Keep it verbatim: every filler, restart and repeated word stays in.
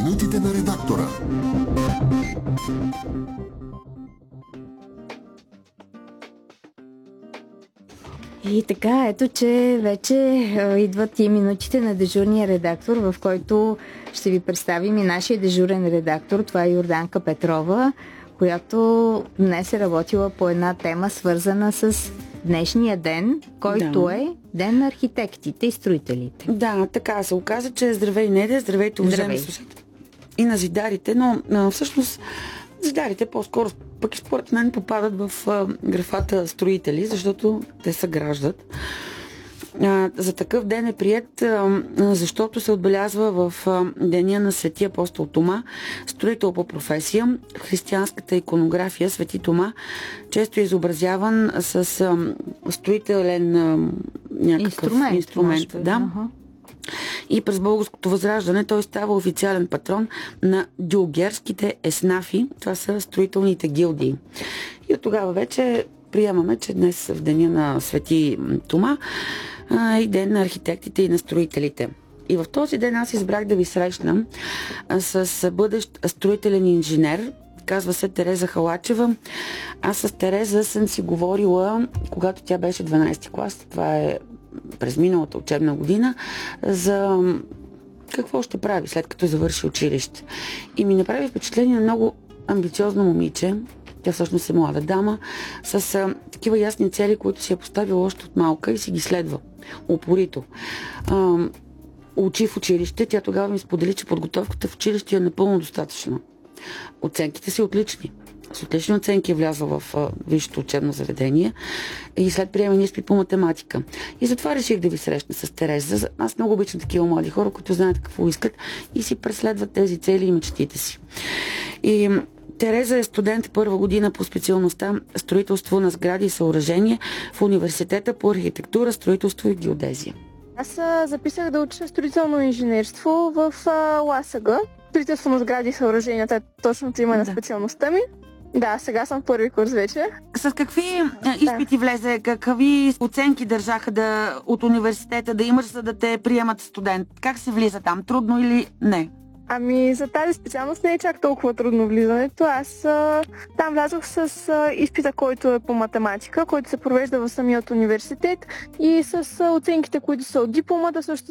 Минутите на редактора. И така, ето, че вече идват и минутите на дежурния редактор, в който ще ви представим и нашия дежурен редактор. Това е Йорданка Петрова, която днес е работила по една тема, свързана с днешния ден, който да. е Ден на архитектите и строителите. Да, така се оказа, че здравей, Неде, здравейте, уважаеми слушатели и на зидарите, но а, всъщност зидарите по-скоро пък и според мен попадат в а, графата строители, защото те се граждат. А, за такъв ден е приет, а, защото се отбелязва в а, деня на Свети апостол Тома, строител по професия. В християнската иконография Свети Тома често е изобразяван с а, строителен а, някакъв инструмент. инструмент да. Uh-huh. И през българското възраждане той става официален патрон на дюлгерските еснафи. Това са строителните гилдии. И от тогава вече приемаме, че днес в деня на Свети Тома и ден на архитектите и на строителите. И в този ден аз избрах да ви срещна с бъдещ строителен инженер. Казва се Тереза Халачева. Аз с Тереза съм си говорила, когато тя беше дванадесети клас. Това е през миналата учебна година, за какво ще прави след като завърши училище. И ми направи впечатление на много амбициозно момиче. Тя всъщност е млада дама, с а, такива ясни цели, които си е поставила още от малка и си ги следва упорито. А, учи в училище. Тя тогава ми сподели, че подготовката в училище е напълно достатъчна. Оценките си отлични. С отлични оценки е влязла в а, висшето учебно заведение и след приемане изпит по математика. И затова реших да ви срещна с Тереза. Аз много обичам такива млади хора, които знаят какво искат и си преследват тези цели и мечтите си. И Тереза е студент първа година по специалността строителство на сгради и съоръжения в Университета по архитектура, строителство и геодезия. Аз записах да уча строително инженерство в ЛАСАГ. Строителство на сгради и съоръжения, това е точното име на специалността ми. Да, сега съм в първи курс вече. С какви изпити влезе, какви оценки държаха да, от университета да имаш, за да те приемат студент? Как се влиза там? Трудно или не? Ами за тази специалност не е чак толкова трудно влизането. Аз а, там влязох с а, изпита, който е по математика, който се провежда в самият университет и с а, оценките, които са от дипломата, също